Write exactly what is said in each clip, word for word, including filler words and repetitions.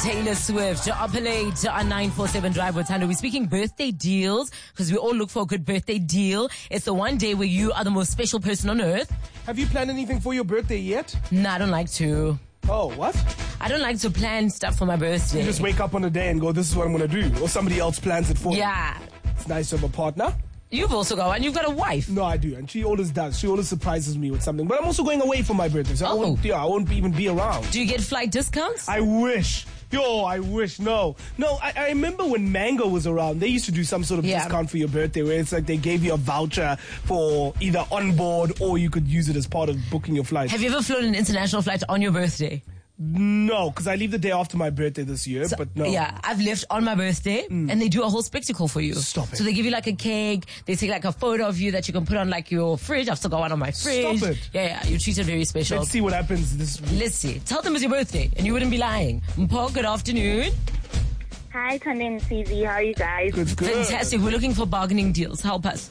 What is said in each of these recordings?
Taylor Swift, Opalate on nine four seven Drive with Tando. We're speaking birthday deals because we all look for a good birthday deal. It's the one day where you are the most special person on earth. Have you planned anything for your birthday yet? No, I don't like to. Oh, what? I don't like to plan stuff for my birthday. You just wake up on a day and go, this is what I'm going to do. Or somebody else plans it for you. Yeah. It's nice to have a partner. You've also got one. You've got a wife. No, I do. And she always does. She always surprises me with something. But I'm also going away for my birthday. So Oh. I won't, yeah, I won't even be around. Do you get flight discounts? I wish. Yo, I wish. No. No, I, I remember when Mango was around, they used to do some sort of Yeah. discount for your birthday where it's like they gave you a voucher for either on board or you could use it as part of booking your flight. Have you ever flown an international flight on your birthday? No, because I leave the day after my birthday this year, So- but no. Yeah, I've left on my birthday, and they do a whole spectacle for you. Stop it. So they give you like a cake. They take like a photo of you that you can put on like your fridge. I've still got one on my fridge. Stop it. Yeah, yeah, you're treated very special. Let's see what happens this week. Let's see. Tell them it's your birthday, and you wouldn't be lying. Mpo, good afternoon. Hi, Tanda and C Z. How are you guys? Good, good. Fantastic. We're looking for bargaining deals. Help us.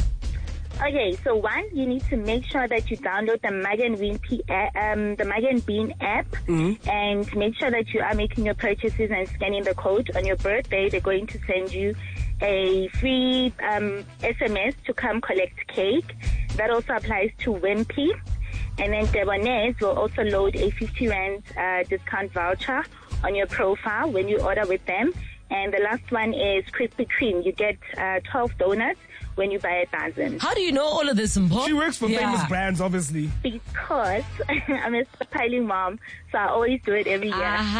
Okay, so one, you need to make sure that you download the Mug and Bean, P- uh, um, the Mug and Bean app, and make sure that you are making your purchases and scanning the code. On your birthday, they're going to send you a free um, S M S to come collect cake. That also applies to Wimpy. And then Debonaise will also load a fifty rand uh, discount voucher on your profile when you order with them. And the last one is Krispy Kreme. You get uh, twelve donuts when you buy a dozen. How do you know all of this, Mpo? She works for Yeah. famous brands, obviously. Because I'm a stockpiling mom, so I always do it every year.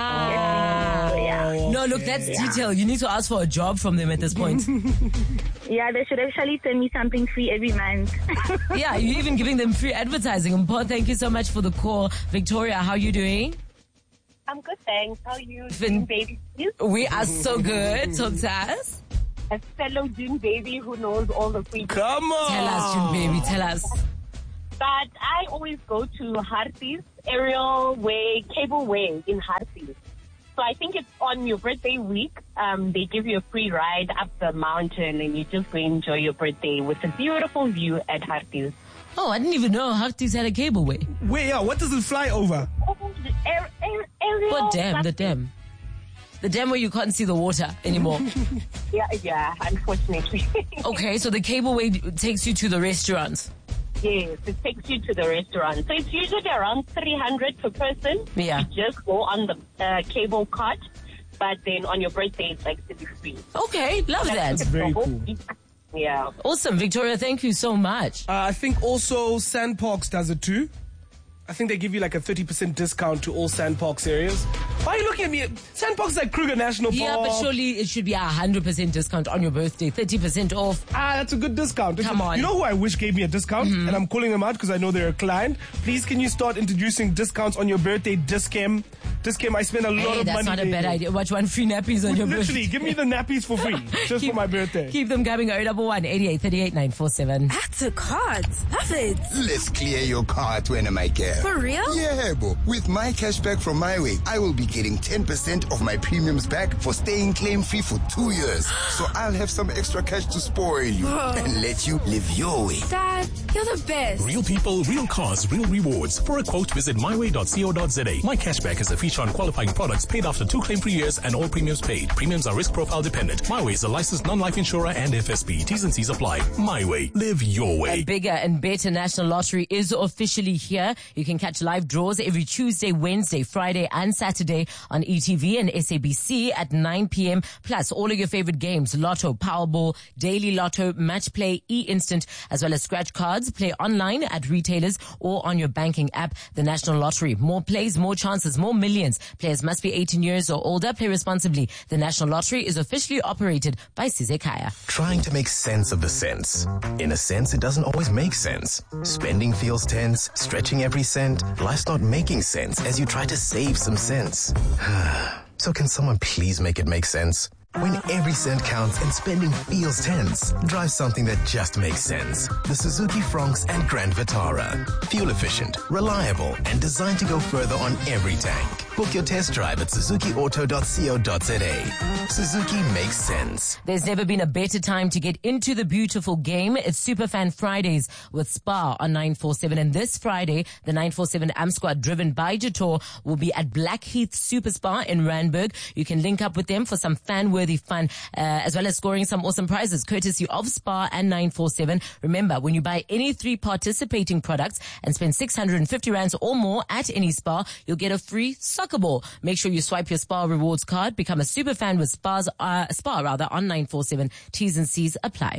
Aha. So, yeah. No, look, that's detail. You need to ask for a job from them at this point. yeah, they should actually send me something free every month. Yeah, you're even giving them free advertising. Mpo, thank you so much for the call. Victoria, how are you doing? I'm good, thanks. How are you Fin- doing, baby? You? We are so good. Talk to us. A fellow June baby who knows all the free. Come on. Tell us, June baby. Tell us. But I always go to Harties, Aerial Way, Cable Way in Harties. So I think it's on your birthday week. Um, they give you a free ride up the mountain and you just go enjoy your birthday with a beautiful view at Harties. Oh, I didn't even know Harties had a cableway. Wait, yeah, what does it fly over? Oh, the air, air, aerial. What dam? The dam. The dam where you can't see the water anymore. Yeah, yeah, unfortunately. Okay, so the cableway takes you to the restaurants. Yes, it takes you to the restaurant. So it's usually around three hundred per person. Yeah. You just go on the uh, cable cart, but then on your birthday it's like to be free. Okay, love that. Very cool. Yeah. Awesome, Victoria, thank you so much. Uh, I think also Sandparks does it too. I think they give you like a thirty percent discount to all Sandparks areas. Why are you looking at me? Sandparks is like Kruger National Park. Yeah, but surely it should be a one hundred percent discount on your birthday, thirty percent off. Ah, that's a good discount. Come on. You know who I wish gave me a discount? And I'm calling them out because I know they're a client. Please, can you start introducing discounts on your birthday? Discam. Discam, I spend a lot Hey, of that's money not a there. bad idea. Watch one free nappies on your Literally, birthday. give me the nappies for free. Just Keep- for my birthday. Keep them coming. oh one one, eighty-eight, thirty-eight, nine four seven. Back to cards. Love it. Let's clear your card when am I care? For real? Yeah, bo. With my cashback from My Way, I will be getting ten percent of my premiums back for staying claim-free for two years. So I'll have some extra cash to spoil you and let you live your way. Dad, you're the best. Real people, real cars, real rewards. For a quote, visit my way dot co dot za. My cashback is a feature on qualifying products paid after two claim-free years and all premiums paid. Premiums are risk profile dependent. My Way is a licensed non-life insurer and F S B. T's and C's apply. My Way. Live your way. A bigger and better National Lottery is officially here. You can catch live draws every Tuesday, Wednesday, Friday, and Saturday on E T V and S A B C at nine p.m. Plus all of your favorite games, Lotto, Powerball, Daily Lotto, Match Play, E-Instant, as well as scratch cards. Play online at retailers or on your banking app. The National Lottery. More plays, more chances, more millions. Players must be eighteen years or older. Play responsibly. The National Lottery is officially operated by Sizekaya. Trying to make sense of the sense. In a sense, it doesn't always make sense. Spending feels tense, stretching every cent. Life's not making sense as you try to save some sense. So can someone please make it make sense? When every cent counts and spending feels tense, drive something that just makes sense. The Suzuki Fronx and Grand Vitara. Fuel efficient, reliable, and designed to go further on every tank. Book your test drive at suzuki auto dot co dot za. Suzuki makes sense. There's never been a better time to get into the beautiful game. It's Superfan Fridays with Spa on nine forty-seven. And this Friday, the nine forty-seven A M Squad driven by Jator will be at Blackheath Super Spa in Randburg. You can link up with them for some fan-worthy fun, uh, as well as scoring some awesome prizes courtesy of Spa and nine forty-seven. Remember, when you buy any three participating products and spend six hundred fifty rands or more at any spa, you'll get a free soccer ball. Make sure you swipe your Spa rewards card. Become a super fan with Spa's, uh, Spa rather on nine forty-seven. T's and C's apply.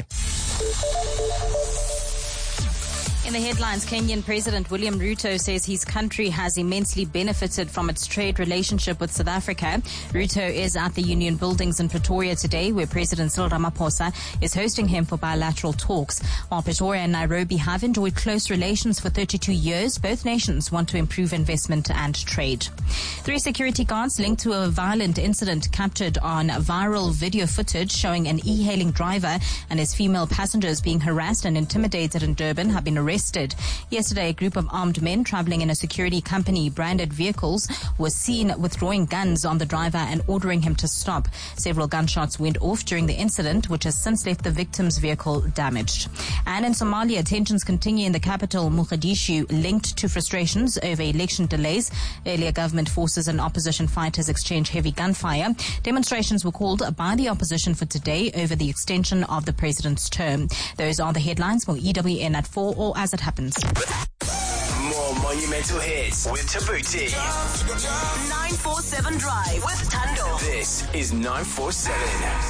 In the headlines, Kenyan President William Ruto says his country has immensely benefited from its trade relationship with South Africa. Ruto is at the Union Buildings in Pretoria today, where President Cyril Ramaphosa is hosting him for bilateral talks. While Pretoria and Nairobi have enjoyed close relations for thirty-two years, both nations want to improve investment and trade. Three security guards linked to a violent incident captured on viral video footage showing an e-hailing driver and his female passengers being harassed and intimidated in Durban have been arrested. Yesterday, a group of armed men traveling in a security company branded vehicles was seen withdrawing guns on the driver and ordering him to stop. Several gunshots went off during the incident, which has since left the victim's vehicle damaged. And in Somalia, tensions continue in the capital, Mogadishu, linked to frustrations over election delays. Earlier, government forces and opposition fighters exchanged heavy gunfire. Demonstrations were called by the opposition for today over the extension of the president's term. Those are the headlines. More E W N at four or as it happens. More monumental hits with Tabuti. nine forty-seven Drive with Tando. This is nine forty-seven.